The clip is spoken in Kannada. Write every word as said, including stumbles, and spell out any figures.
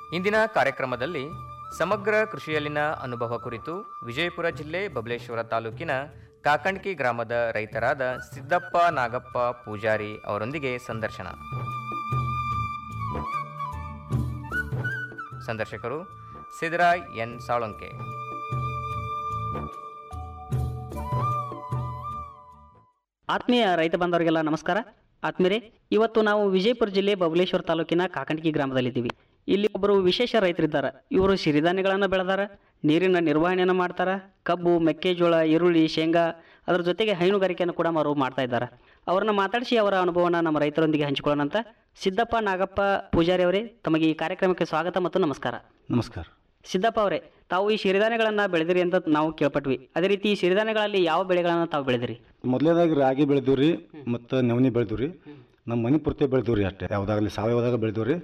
ಇಂದಿನ ಕಾರ್ಯಕ್ರಮದಲ್ಲಿ ಸಮಗ್ರ ಕೃಷಿಯಲ್ಲಿನ ಅನುಭವ ಕುರಿತು ವಿಜಯಪುರ ಜಿಲ್ಲೆ ಬಬಲೇಶ್ವರ ತಾಲೂಕಿನ ಕಾಕಂಡ್ಕಿ ಗ್ರಾಮದ ರೈತರಾದ ಸಿದ್ದಪ್ಪ ನಾಗಪ್ಪ ಪೂಜಾರಿ ಅವರೊಂದಿಗೆ ಸಂದರ್ಶನ. ಸಂದರ್ಶಕರು ಸಿದ್ದರಾಯ್ ಎನ್ ಸಾಳಂಕೆ. ಆತ್ಮೀಯ ರೈತ ಬಾಂಧವರಿಗೆಲ್ಲ ನಮಸ್ಕಾರ. ಆತ್ಮೀಯರೇ, ಇವತ್ತು ನಾವು ವಿಜಯಪುರ ಜಿಲ್ಲೆ ಬಬಲೇಶ್ವರ ತಾಲೂಕಿನ ಕಾಕಂಡ್ಕಿ ಗ್ರಾಮದಲ್ಲಿದ್ದೀವಿ. ಇಲ್ಲಿ ಒಬ್ಬರು ವಿಶೇಷ ರೈತರಿದ್ದಾರೆ. ಇವರು ಸಿರಿಧಾನ್ಯಗಳನ್ನು ಬೆಳೆದಾರ, ನೀರಿನ ನಿರ್ವಹಣೆಯನ್ನು ಮಾಡ್ತಾರ, ಕಬ್ಬು, ಮೆಕ್ಕೆಜೋಳ, ಈರುಳ್ಳಿ, ಶೇಂಗಾ, ಅದರ ಜೊತೆಗೆ ಹೈನುಗಾರಿಕೆಯನ್ನು ಕೂಡ ಅವರು ಮಾಡ್ತಾ ಇದ್ದಾರೆ. ಅವರನ್ನ ಮಾತಾಡಿಸಿ ಅವರ ಅನುಭವನ ನಮ್ಮ ರೈತರೊಂದಿಗೆ ಹಂಚಿಕೊಳ್ಳೋಣಂತ. ಸಿದ್ದಪ್ಪ ನಾಗಪ್ಪ ಪೂಜಾರಿ ಅವರೇ, ತಮಗೆ ಈ ಕಾರ್ಯಕ್ರಮಕ್ಕೆ ಸ್ವಾಗತ ಮತ್ತು ನಮಸ್ಕಾರ. ನಮಸ್ಕಾರ. ಸಿದ್ದಪ್ಪ ಅವರೇ, ತಾವು ಈ ಸಿರಿಧಾನ್ಯಗಳನ್ನು ಬೆಳೆದಿರಿ ಅಂತ ನಾವು ಕೇಳ್ಪಟ್ವಿ. ಅದೇ ರೀತಿ ಈ ಸಿರಿಧಾನ್ಯಗಳಲ್ಲಿ ಯಾವ ಬೆಳೆಗಳನ್ನು ತಾವು ಬೆಳೆದಿರಿ? ಮೊದಲನೇದಾಗಿ ರಾಗಿ ಬೆಳೆದಿವ್ರಿ ಮತ್ತು ನವನಿ ಬೆಳೆದಿವ್ರಿ. ನಮ್ಮ ಮನೆ ಪೂರ್ತಿ ಬೆಳೆದಿವ್ರಿ ಅಷ್ಟೇ. ಯಾವುದಾಗಲಿ ಸಾವಯವದಾಗ ಬೆಳೆದಿವ್ರಿ.